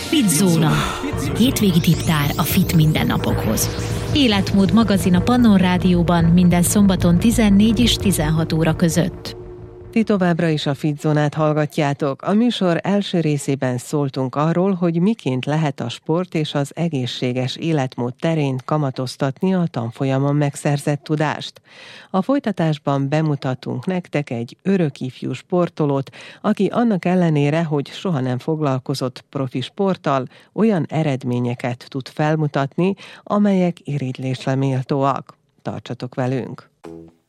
Fitzóna. Hétvégi tiptár a fit mindennapokhoz. Életmód magazin a Pannon Rádióban minden szombaton 14 és 16 óra között. Ti továbbra is a Fitzónát hallgatjátok. A műsor első részében szóltunk arról, hogy miként lehet a sport és az egészséges életmód terén kamatoztatni a tanfolyamon megszerzett tudást. A folytatásban bemutatunk nektek egy örök ifjú sportolót, aki annak ellenére, hogy soha nem foglalkozott profi sporttal, olyan eredményeket tud felmutatni, amelyek irigylésre méltóak. Tartsatok velünk!